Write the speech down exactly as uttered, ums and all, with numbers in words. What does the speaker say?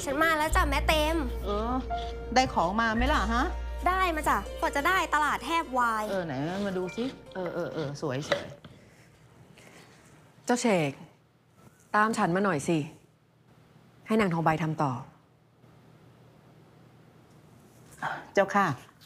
ฉันมาแล้วจ้ะแม่เต็มเออได้ของมาไหมล่ะฮะได้มาจ้ะกว่าจะได้ตลาดแทบวายเออไหนมาดูสิเออเออเออสวยสวยเจ้าเชกตามฉันมาหน่อยสิให้นางทองใบทำต่อเจ้าค่ะ